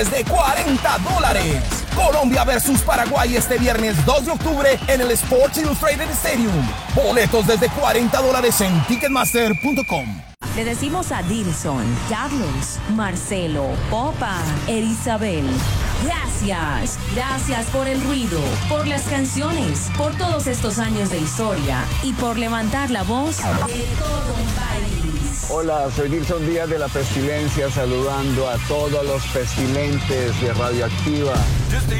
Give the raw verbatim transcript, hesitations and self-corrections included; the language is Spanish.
de cuarenta dólares. Colombia versus Paraguay este viernes dos de octubre en el Sports Illustrated Stadium. Boletos desde cuarenta dólares en ticketmaster punto com. Le decimos a Dilson, Carlos, Marcelo, Popa, Elisabel. Gracias, gracias por el ruido, por las canciones, por todos estos años de historia y por levantar la voz de todo un país. Hola, soy Dilson Díaz de La Pestilencia, saludando a todos los pestilentes de Radioactiva.